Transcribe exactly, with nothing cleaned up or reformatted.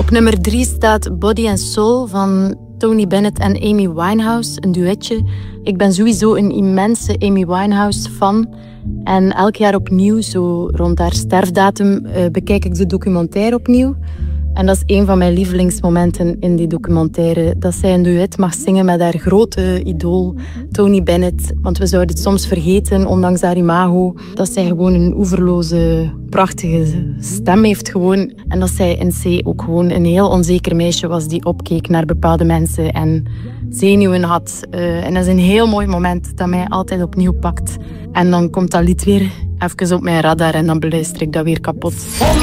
Op nummer drie staat Body and Soul van Tony Bennett en Amy Winehouse, een duetje. Ik ben sowieso een immense Amy Winehouse-fan. En elk jaar opnieuw, zo rond haar sterfdatum, uh, bekijk ik de documentaire opnieuw. En dat is een van mijn lievelingsmomenten in die documentaire. Dat zij een duet mag zingen met haar grote idool, Tony Bennett. Want we zouden het soms vergeten, ondanks haar imago, dat zij gewoon een oeverloze, prachtige stem heeft. Gewoon. En dat zij in C ook gewoon een heel onzeker meisje was die opkeek naar bepaalde mensen en zenuwen had. Uh, en dat is een heel mooi moment dat mij altijd opnieuw pakt. En dan komt dat lied weer even op mijn radar en dan beluister ik dat weer kapot. honderd